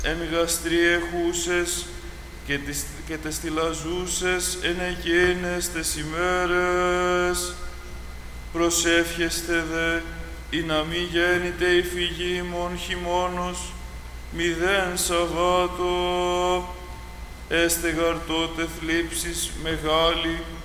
εν γαστριεχούσες και τες τυλαζούσες εν εκείνες τες ημέρες. Προσεύχεστε δε, ή να μη γέννηται η φυγή μον χειμώνος, μηδέν Σαββάτο, έστεγαρ τότε θλίψης μεγάλη,